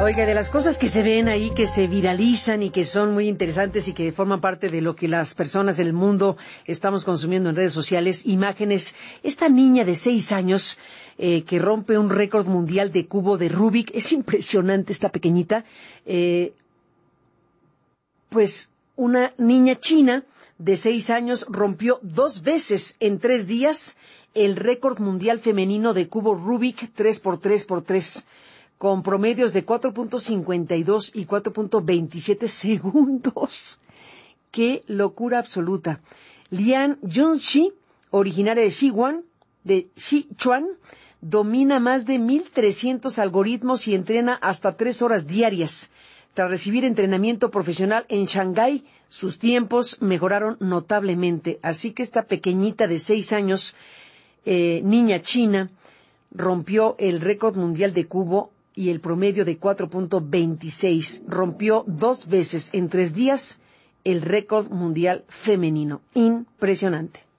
Oiga, de las cosas que se ven ahí, que se viralizan y que son muy interesantes y que forman parte de lo que las personas del mundo estamos consumiendo en redes sociales, imágenes. Esta niña de 6 años que rompe un récord mundial de cubo de Rubik, es impresionante esta pequeñita. Pues una niña china de 6 años rompió 2 veces en 3 días el récord mundial femenino de cubo Rubik 3x3x3. Con promedios de 4.52 y 4.27 segundos. ¡Qué locura absoluta! Lian Junxi, originaria de Sichuan, domina más de 1,300 algoritmos y entrena hasta 3 horas diarias. Tras recibir entrenamiento profesional en Shanghái, sus tiempos mejoraron notablemente. Así que esta pequeñita de 6 años, niña china, rompió el récord mundial de cubo y el promedio de 4.26. Rompió 2 veces en 3 días el récord mundial femenino. Impresionante.